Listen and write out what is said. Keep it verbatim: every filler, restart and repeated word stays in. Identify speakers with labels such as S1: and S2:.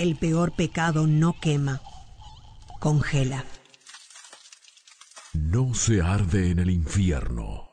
S1: El peor pecado no quema, congela.
S2: No se arde en el infierno.